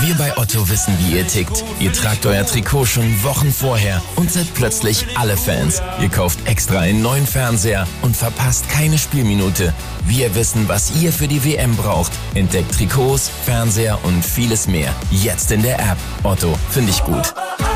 Wir bei Otto wissen, wie ihr tickt. Ihr tragt euer Trikot schon Wochen vorher und seid plötzlich alle Fans. Ihr kauft extra einen neuen Fernseher und verpasst keine Spielminute. Wir wissen, was ihr für die WM braucht. Entdeckt Trikots, Fernseher und vieles mehr. Jetzt in der App. Otto, finde ich gut.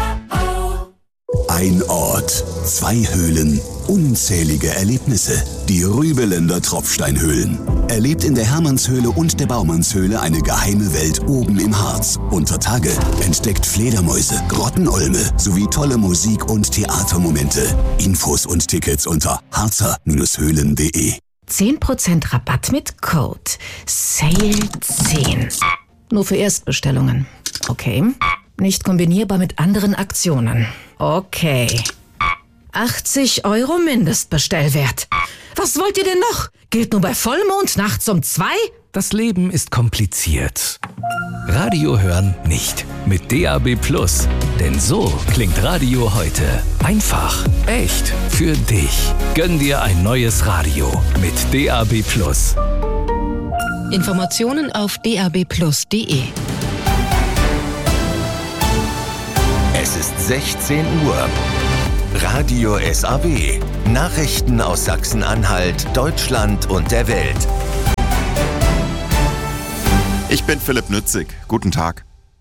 Ein Ort, 2 Höhlen, unzählige Erlebnisse. Die Rübeländer Tropfsteinhöhlen. Erlebt in der Hermannshöhle und der Baumannshöhle eine geheime Welt oben im Harz. Unter Tage entdeckt Fledermäuse, Grottenolme sowie tolle Musik- und Theatermomente. Infos und Tickets unter harzer-höhlen.de. 10% Rabatt mit Code SALE10. Nur für Erstbestellungen. Okay. Nicht kombinierbar mit anderen Aktionen. Okay. 80 € Mindestbestellwert. Was wollt ihr denn noch? Gilt nur bei Vollmond nachts um 2? Das Leben ist kompliziert. Radio hören nicht. Mit DAB+. Denn so klingt Radio heute. Einfach, echt, für dich. Gönn dir ein neues Radio mit DAB+. Informationen auf dabplus.de. Es ist 16 Uhr. Radio SAW. Nachrichten aus Sachsen-Anhalt, Deutschland und der Welt. Ich bin Philipp Nützig. Guten Tag.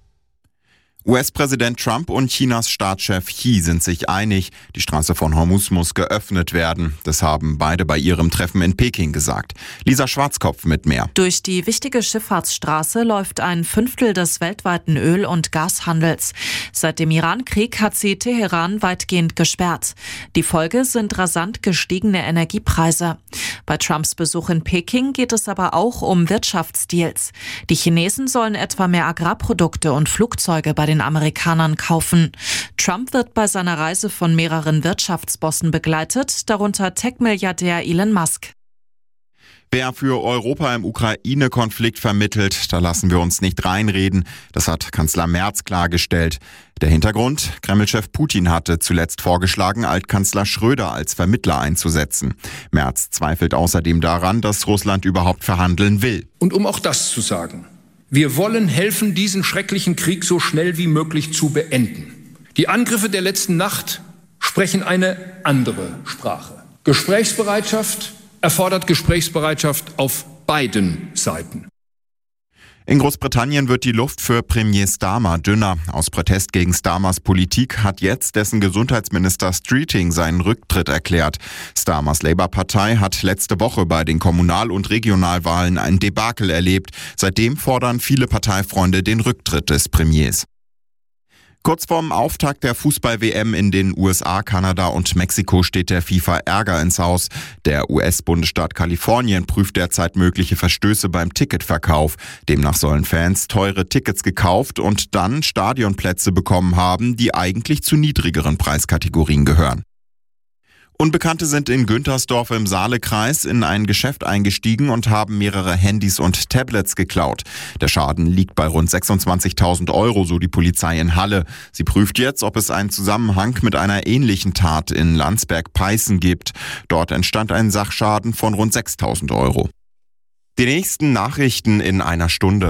US-Präsident Trump und Chinas Staatschef Xi sind sich einig, die Straße von Hormuz muss geöffnet werden. Das haben beide bei ihrem Treffen in Peking gesagt. Lisa Schwarzkopf mit mehr. Durch die wichtige Schifffahrtsstraße läuft 1/5 des weltweiten Öl- und Gashandels. Seit dem Iran-Krieg hat sie Teheran weitgehend gesperrt. Die Folge sind rasant gestiegene Energiepreise. Bei Trumps Besuch in Peking geht es aber auch um Wirtschaftsdeals. Die Chinesen sollen etwa mehr Agrarprodukte und Flugzeuge bei den Amerikanern kaufen. Trump wird bei seiner Reise von mehreren Wirtschaftsbossen begleitet, darunter Tech-Milliardär Elon Musk. Wer für Europa im Ukraine-Konflikt vermittelt, da lassen wir uns nicht reinreden. Das hat Kanzler Merz klargestellt. Der Hintergrund: Kreml-Chef Putin hatte zuletzt vorgeschlagen, Altkanzler Schröder als Vermittler einzusetzen. Merz zweifelt außerdem daran, dass Russland überhaupt verhandeln will. Und um auch das zu sagen: Wir wollen helfen, diesen schrecklichen Krieg so schnell wie möglich zu beenden. Die Angriffe der letzten Nacht sprechen eine andere Sprache. Gesprächsbereitschaft erfordert Gesprächsbereitschaft auf beiden Seiten. In Großbritannien wird die Luft für Premier Starmer dünner. Aus Protest gegen Starmers Politik hat jetzt dessen Gesundheitsminister Streeting seinen Rücktritt erklärt. Starmers Labour-Partei hat letzte Woche bei den Kommunal- und Regionalwahlen ein Debakel erlebt. Seitdem fordern viele Parteifreunde den Rücktritt des Premiers. Kurz vorm Auftakt der Fußball-WM in den USA, Kanada und Mexiko steht der FIFA Ärger ins Haus. Der US-Bundesstaat Kalifornien prüft derzeit mögliche Verstöße beim Ticketverkauf. Demnach sollen Fans teure Tickets gekauft und dann Stadionplätze bekommen haben, die eigentlich zu niedrigeren Preiskategorien gehören. Unbekannte sind in Güntersdorf im Saalekreis in ein Geschäft eingestiegen und haben mehrere Handys und Tablets geklaut. Der Schaden liegt bei rund 26.000 €, so die Polizei in Halle. Sie prüft jetzt, ob es einen Zusammenhang mit einer ähnlichen Tat in Landsberg-Peißen gibt. Dort entstand ein Sachschaden von rund 6.000 €. Die nächsten Nachrichten in einer Stunde.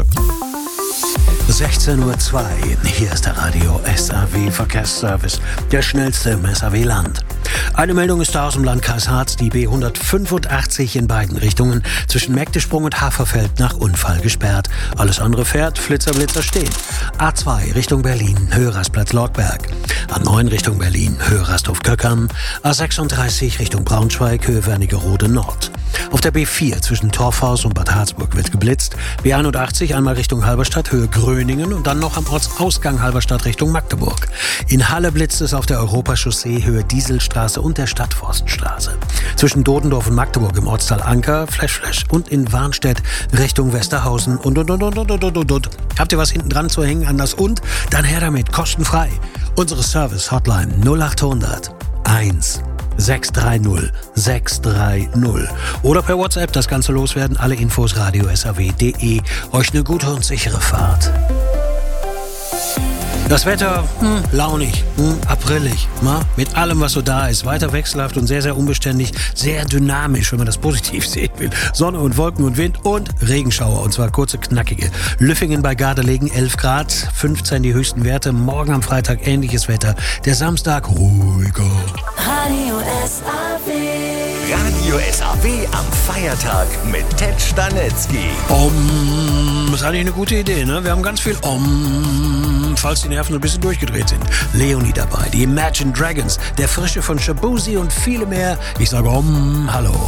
16:02 Uhr, hier ist der Radio SAW Verkehrsservice, der schnellste im SAW-Land. Eine Meldung ist da aus dem Landkreis Harz, die B185 in beiden Richtungen zwischen Mägdesprung und Haferfeld nach Unfall gesperrt. Alles andere fährt, Flitzer, Blitzer stehen. A2 Richtung Berlin, Höhe-Rastplatz Lortberg. A9 Richtung Berlin, Höhe Rasthof-Köckern. A36 Richtung Braunschweig, Höhe Wernigerode Nord. Auf der B4 zwischen Torfhaus und Bad Harzburg wird geblitzt. B81 einmal Richtung Halberstadt, Höhe Gröningen und dann noch am Ortsausgang Halberstadt Richtung Magdeburg. In Halle blitzt es auf der Europachaussee, Höhe Dieselstraße und der Stadtforststraße. Zwischen Dodendorf und Magdeburg im Ortsteil Anker, Flash und in Warnstedt Richtung Westerhausen und. Habt ihr was hinten dran zu hängen an das und? Dann her damit, kostenfrei. Unsere Service-Hotline 0800 1 630 630 oder per WhatsApp das Ganze loswerden. Alle Infos radio-saw.de. Euch eine gute und sichere Fahrt. Das Wetter, launig, aprilig, mit allem, was so da ist. Weiter wechselhaft und sehr, sehr unbeständig, sehr dynamisch, wenn man das positiv sehen will. Sonne und Wolken und Wind und Regenschauer, und zwar kurze, knackige. Lüffingen bei Gardelegen 11 Grad, 15 die höchsten Werte. Morgen am Freitag ähnliches Wetter. Der Samstag ruhiger. Radio SAW. Radio SAW am Feiertag mit Ted Stanitzky. Das ist eigentlich eine gute Idee, ne? Wir haben ganz viel falls die Nerven so ein bisschen durchgedreht sind. Leonie dabei, die Imagine Dragons, der Frische von Shabuzi und viele mehr. Ich sage hallo.